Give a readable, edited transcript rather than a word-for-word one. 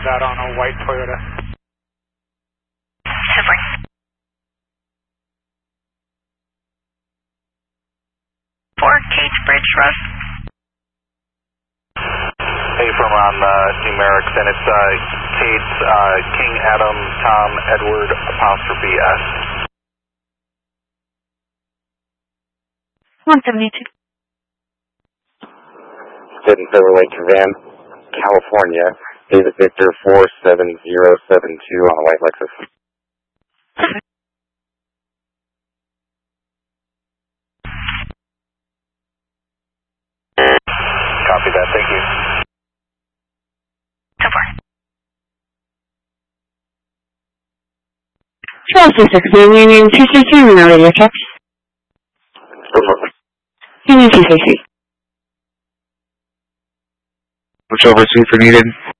out on a white Toyota. Super. For Kate's Bridge, Russ. Hey, from on numerics, and it's Kate, King Adam, Tom, Edward, apostrophe S. 172. Sitting Silver Lake Van, California, David Victor 47072 on a white Lexus. Copy that, thank you. Super. Chelsea 16, Union 233, now radio check. Union 233. Which overseas are needed?